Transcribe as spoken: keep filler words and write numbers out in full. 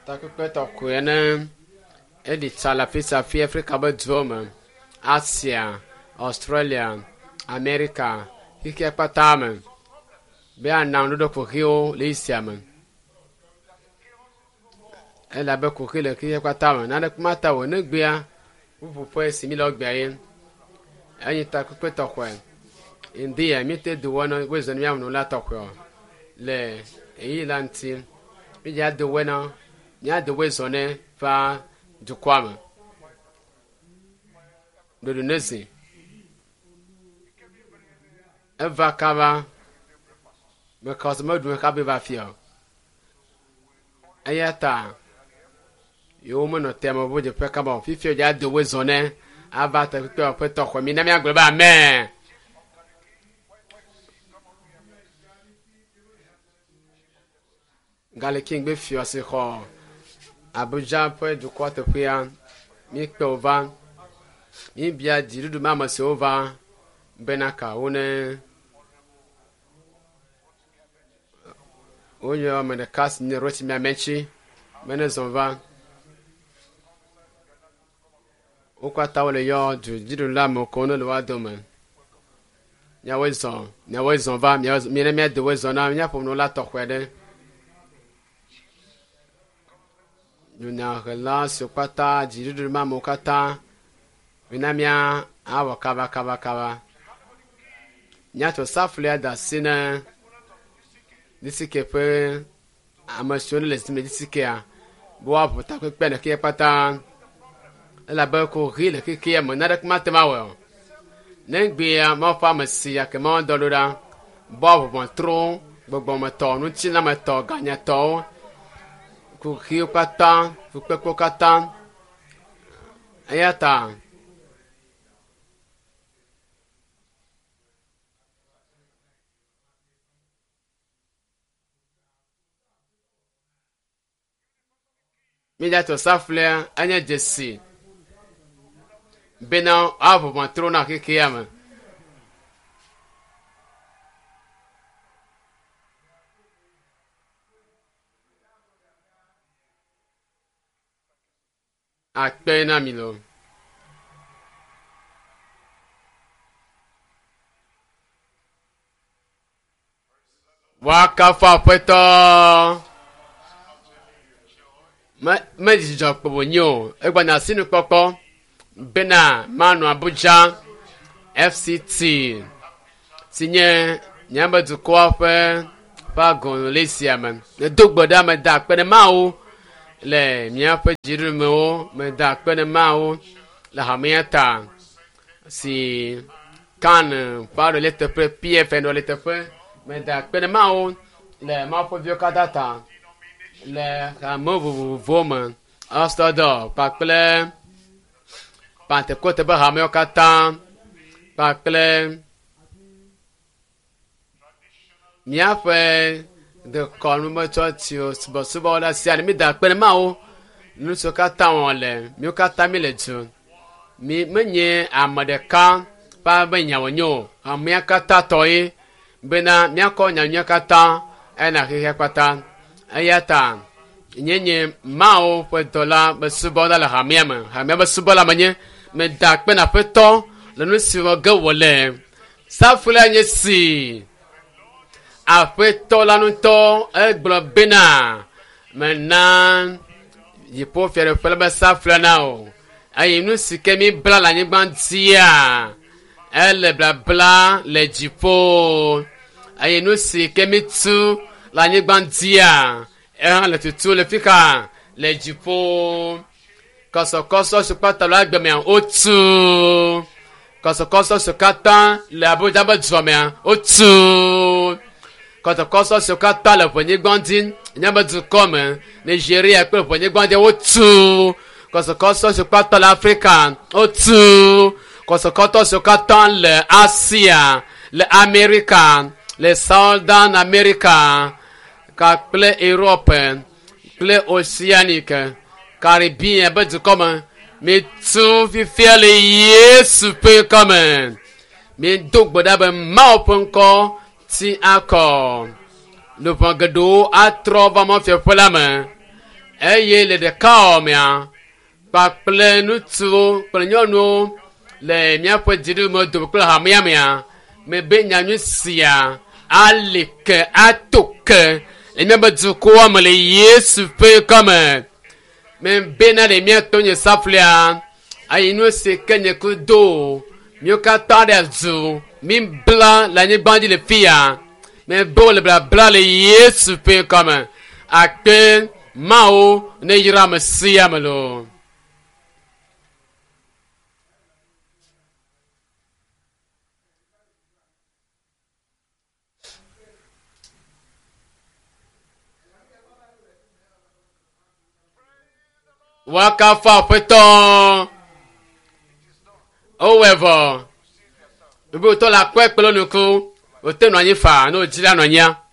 Takupeta kwene edi tsala pisa fi Afrika bedzoma Asia, Australia, America, hike patame. Be anang do ko rio le isiame. Ela be ko kile ki patame na de kumata wo ne gbia ubu po esimi lo gbia yin. Anyi takupeta kwen. India mi te do wono wezo ni amno la tokyo. Le eyi lanti mi ja do wena nya de wezo ne fa du kwame do do nezi eva kaba because mo do ka be va fio ayata yo mo no temo bo je pe kaba fi fio ja de wezo ne ava ta pe pe to ko mi na mi agbe ba me Gale king be fio se ko Abuja po du quarter pia mi pe ova mi bia dirudu mama se ova benaka one onyo me de kas ni roti mi amenchi mene zonva o kwa tawle yo du diru la mo kono lo adome nya wezon nya wezon va mi mi ne mi de wezon na nya pom no la tokwede Yuna rela sopata jirudu mama kata vinamia awa kaba kaba kaba nyato safle da sina disike pe amashoni le sime disike a bo aputa ko pe na ke pata la ba ko rile ke ke mo na dak matema wo nengbe ya ma fa masia ke ma dolora bo bo tro gbogbo ma to nu ti na ma to ganya to ku hiu kata ku pe ko kata ayata Midato safle anya jesi bena avo matrona ke kiyama Akpena milo Wakafa peto Ma ma jijo pobo nyo egba na sinu popo bena manu Abuja F C T sinye nyamba du ko fe pa gon lesia man ne dogboda ma da pene mawo le mia pe jiru mo me da pene mawo la hamiata si kan pa le te pre P F no le te fe me da pene mawo le ma po vio kadata le ramovu voma astado pakle pante kote ba hamio kata pakle mia fe de kolmo chotio subo subo la siani mi da pele mao nu so kata won le mi kata mi le ju mi menye amade kan pa benya wonyo amia kata toyi bena mi akonya nya kata ena ke kata ayata nyenye mao pe dola be subola la hamia ma hamia be subola manye me dak pe na peto le no siwo ga wole safula nye si a peto la no to egbo bena menan yi po fere fele be safula na o ayi nu sikemi bla la nye gbantia ele bla bla le jipo ayi nu sikemi tu la nye gbantia eh le tutu le fika le jipo koso koso se pata la gbeme otu koso koso se kata le Abuja ba dzome otu koso koso se kata le ponye gbandin nyamba du comme Nigeria pe ponye gbandin otu koso koso se pata la Africa otu koso koso se kata le Asia le America le Southern America ka ple Europe ple Oceanique Caribbean ba du comme mais tout fi faire les Yesu pe comme mais donc boda ba ma ponko ti accord le pangado a trova mo fe pour la main eye le ɖeka wɔmea kpakple ŋutsuwo kple nyɔnuwo le míaƒe dziɖumedo kple hameamea mebe nyanyui sia ali ke ato ke le míaƒe dukɔa me le Yesu ƒe kɔme mebe na le míatɔ nye saflia ayi nu si ke nye kudo mío katã ɖe zu mi bla le anyigba dzi le fia mebe wo le blabla le Yesu ƒe kɔme akpe mawo ne yra me sia me lo. Wakafa peton however ebe to la kwe pelo nuku o te no anyi fa no jira no nya